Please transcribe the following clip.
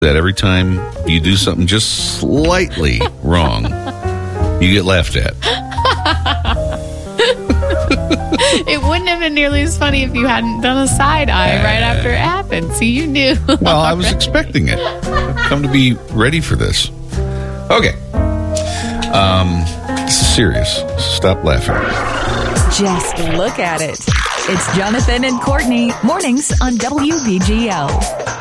that every time you do something just slightly wrong, you get laughed at. It wouldn't have been nearly as funny if you hadn't done a side eye right after it happened. See, you knew. Well, I was expecting it. I've come to be ready for this. Okay. This is serious. Stop laughing. Just look at it. It's Jonathan and Courtney, mornings on WBGL.